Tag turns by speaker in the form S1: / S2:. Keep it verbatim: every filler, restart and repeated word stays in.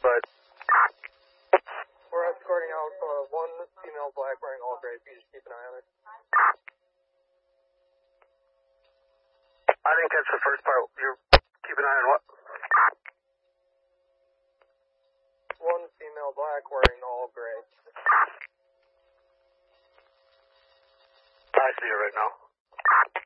S1: but...
S2: We're escorting out uh, one female black wearing all gray. You just keep an eye on her.
S1: I didn't catch the first part. You're keep an eye on what?
S2: One female black wearing all gray.
S1: I see her right now.